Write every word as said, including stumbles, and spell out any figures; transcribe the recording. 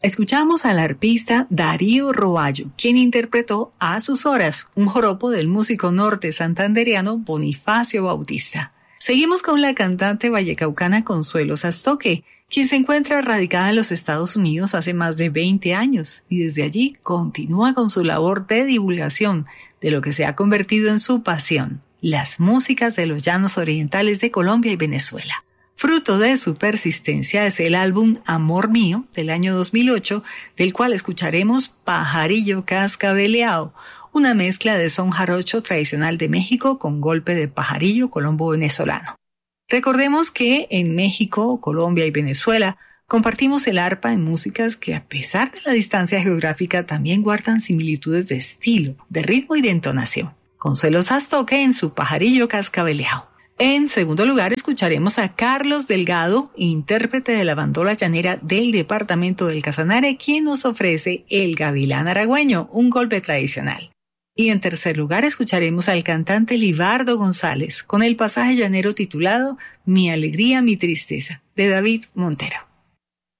Escuchamos al arpista Darío Roballo, quien interpretó A sus horas, un joropo del músico norte santandereano Bonifacio Bautista. Seguimos con la cantante vallecaucana Consuelo Sastoque, quien se encuentra radicada en los Estados Unidos hace más de veinte años y desde allí continúa con su labor de divulgación de lo que se ha convertido en su pasión, las músicas de los llanos orientales de Colombia y Venezuela. Fruto de su persistencia es el álbum Amor Mío del año dos mil ocho, del cual escucharemos Pajarillo Cascabeleao, una mezcla de son jarocho tradicional de México con golpe de pajarillo colombo venezolano. Recordemos que en México, Colombia y Venezuela compartimos el arpa en músicas que a pesar de la distancia geográfica también guardan similitudes de estilo, de ritmo y de entonación. Consuelo Sastoque en su Pajarillo Cascabeleao. En segundo lugar, escucharemos a Carlos Delgado, intérprete de la bandola llanera del departamento del Casanare, quien nos ofrece el gavilán aragüeño, un golpe tradicional. Y en tercer lugar, escucharemos al cantante Libardo González, con el pasaje llanero titulado Mi alegría, mi tristeza, de David Montero.